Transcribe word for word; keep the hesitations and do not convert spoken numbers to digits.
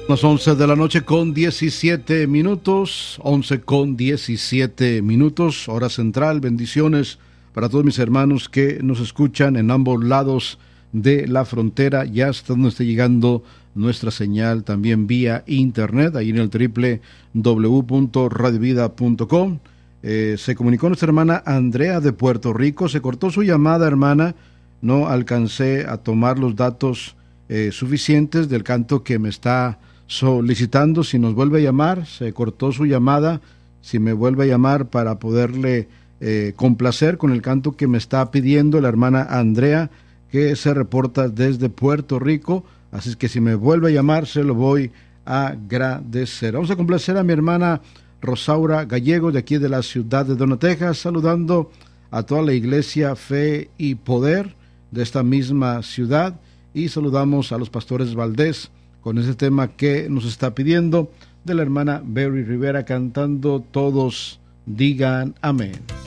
Las once de la noche con diecisiete minutos, once con diecisiete minutos, hora central. Bendiciones para todos mis hermanos que nos escuchan en ambos lados de la frontera, ya hasta donde esté llegando nuestra señal también vía internet, ahí en el doble u doble u doble u punto radio vida punto com. Eh, se comunicó nuestra hermana Andrea de Puerto Rico, se cortó su llamada, hermana, no alcancé a tomar los datos eh, suficientes del canto que me está solicitando. Si nos vuelve a llamar, se cortó su llamada, si me vuelve a llamar para poderle eh, complacer con el canto que me está pidiendo la hermana Andrea, que se reporta desde Puerto Rico, así es que si me vuelve a llamar se lo voy a agradecer. Vamos a complacer a mi hermana Rosaura Gallego de aquí de la ciudad de Donna, Texas, saludando a toda la iglesia Fe y Poder de esta misma ciudad, y saludamos a los pastores Valdés con ese tema que nos está pidiendo de la hermana Berry Rivera cantando Todos Digan Amén.